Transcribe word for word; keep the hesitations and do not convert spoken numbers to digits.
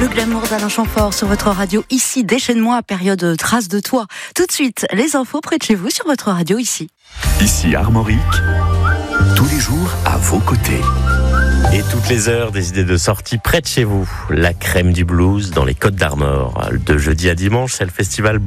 Le glamour d'Alain Chamfort sur votre radio ici. Déchaînement à période trace de toi. Tout de suite, les infos près de chez vous sur votre radio ici. Ici Armorique, tous les jours à vos côtés. Et toutes les heures, des idées de sortie près de chez vous. La crème du blues dans les Côtes d'Armor. De jeudi à dimanche, c'est le festival